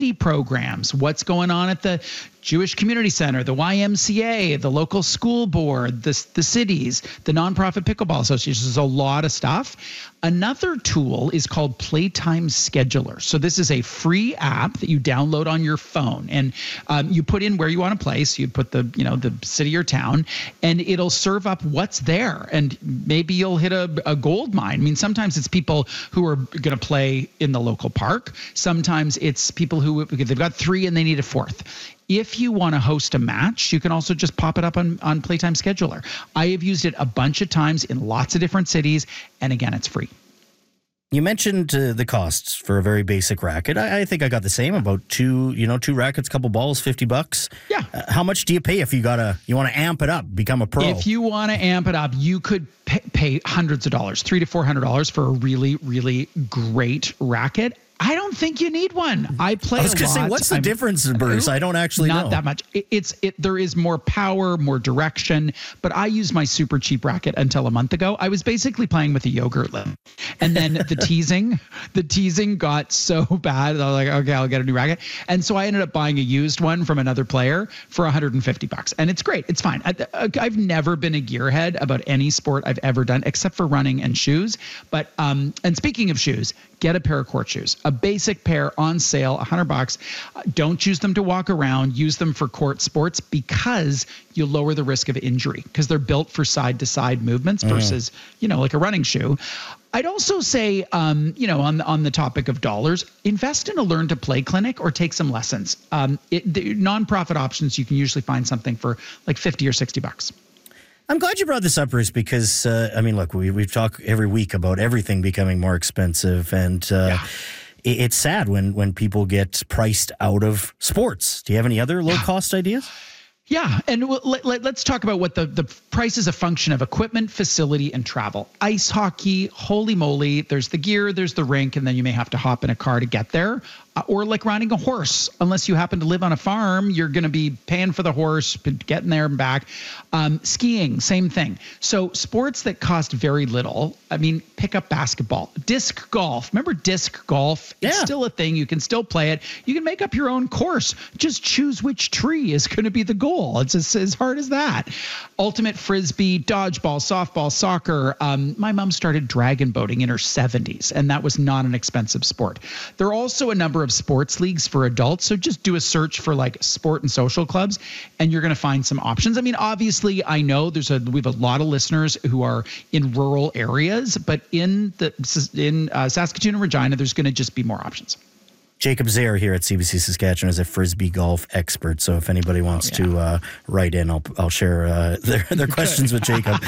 programs, what's going on at the Jewish Community Center, the YMCA, the local school board, the cities, the nonprofit pickleball associations. There's a lot of stuff. Another tool is called Playtime Scheduler. So this is a free app that you download on your phone, and you put in where you want to play. So you put the city or town, and it'll serve up what's there. And maybe you'll hit a gold mine. I mean, sometimes it's people who are going to play in the local park. Sometimes it's people who they've got 3 and they need a 4th. If you want to host a match, you can also just pop it up on Playtime Scheduler. I have used it a bunch of times in lots of different cities, and again, it's free. You mentioned the costs for a very basic racket. I think I got the same, about two rackets, couple balls, $50. Yeah. How much do you pay if you want to amp it up, become a pro? If you want to amp it up, you could pay hundreds of dollars, $300 to $400 for a really, really great racket. I don't think you need one. I play a lot. I was going to say, what's the difference, Bruce? I don't actually know. Not that much. There is more power, more direction, but I used my super cheap racket until a month ago. I was basically playing with a yogurt lid. And then the teasing got so bad that I was like, okay, I'll get a new racket. And so I ended up buying a used one from another player for $150. And it's great. It's fine. I've never been a gearhead about any sport I've ever done, except for running and shoes. But, and speaking of shoes, get a pair of court shoes. A basic pair on sale, $100. Don't use them to walk around. Use them for court sports because you'll lower the risk of injury because they're built for side-to-side movements versus, like a running shoe. I'd also say, on the topic of dollars, invest in a learn to play clinic or take some lessons. The nonprofit options, you can usually find something for like $50 or $60. I'm glad you brought this up, Bruce, because, look, we talk every week about everything becoming more expensive, and it's sad when people get priced out of sports. Do you have any other low-cost ideas? Yeah, and let's talk about what the price is a function of equipment, facility, and travel. Ice hockey, holy moly, there's the gear, there's the rink, and then you may have to hop in a car to get there. Or like riding a horse, unless you happen to live on a farm, you're going to be paying for the horse, getting there and back. Skiing, same thing. So sports that cost very little, pick up basketball. Disc golf. Remember disc golf? It's still a thing. You can still play it. You can make up your own course. Just choose which tree is going to be the goal. It's as hard as that. Ultimate frisbee, dodgeball, softball, soccer. My mom started dragon boating in her 70s, and that was not an expensive sport. There are also a number of sports leagues for adults. So just do a search for like sport and social clubs, and you're going to find some options. Obviously, I know we have a lot of listeners who are in rural areas, but in Saskatoon and Regina, there's going to just be more options. Jacob Zaire here at CBC Saskatchewan is a frisbee golf expert. So if anybody wants to write in, I'll share their questions with Jacob.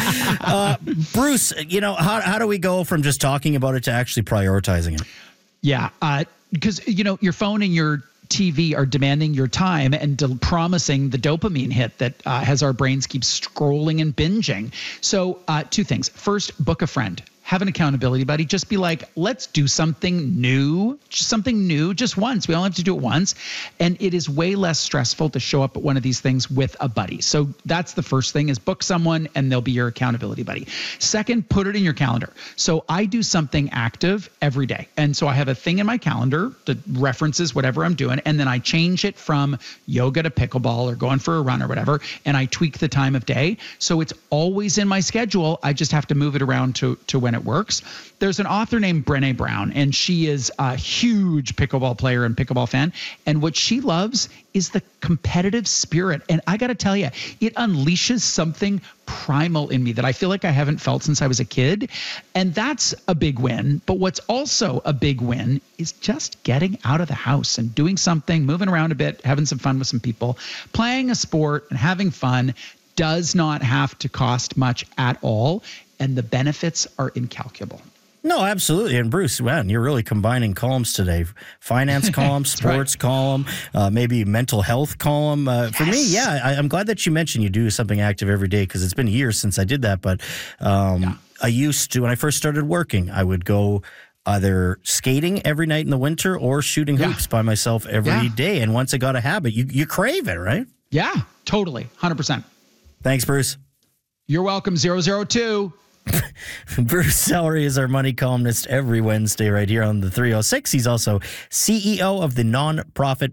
Bruce, how do we go from just talking about it to actually prioritizing it? Yeah, because, your phone and your TV are demanding your time and promising the dopamine hit that has our brains keep scrolling and binging. So 2 things. First, book a friend. Have an accountability buddy. Just be like, let's do something new, just once. We only have to do it once. And it is way less stressful to show up at one of these things with a buddy. So that's the first thing is book someone and they'll be your accountability buddy. Second, put it in your calendar. So I do something active every day. And so I have a thing in my calendar that references whatever I'm doing. And then I change it from yoga to pickleball or going for a run or whatever. And I tweak the time of day. So it's always in my schedule. I just have to move it around to when it works. There's an author named Brené Brown, and she is a huge pickleball player and pickleball fan. And what she loves is the competitive spirit. And I got to tell you, it unleashes something primal in me that I feel like I haven't felt since I was a kid. And that's a big win. But what's also a big win is just getting out of the house and doing something, moving around a bit, having some fun with some people, playing a sport and having fun does not have to cost much at all. And the benefits are incalculable. No, absolutely. And Bruce, man, you're really combining columns today. Finance column, sports column, maybe mental health column. For me, I'm glad that you mentioned you do something active every day because it's been years since I did that. But I used to, when I first started working, I would go either skating every night in the winter or shooting hoops by myself every day. And once I got a habit, you crave it, right? Yeah, totally. 100%. Thanks, Bruce. You're welcome. 002. Bruce Sellery is our money columnist every Wednesday right here on the 306. He's also CEO of the nonprofit